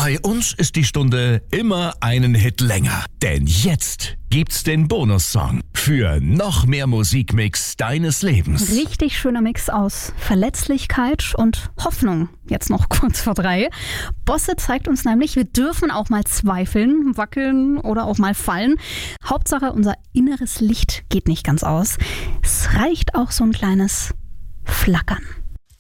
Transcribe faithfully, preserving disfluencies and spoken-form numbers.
Bei uns ist die Stunde immer einen Hit länger. Denn jetzt gibt's den Bonussong für noch mehr Musikmix deines Lebens. Richtig schöner Mix aus Verletzlichkeit und Hoffnung. Jetzt noch kurz vor drei. Bosse zeigt uns nämlich, wir dürfen auch mal zweifeln, wackeln oder auch mal fallen. Hauptsache, unser inneres Licht geht nicht ganz aus. Es reicht auch so ein kleines Flackern.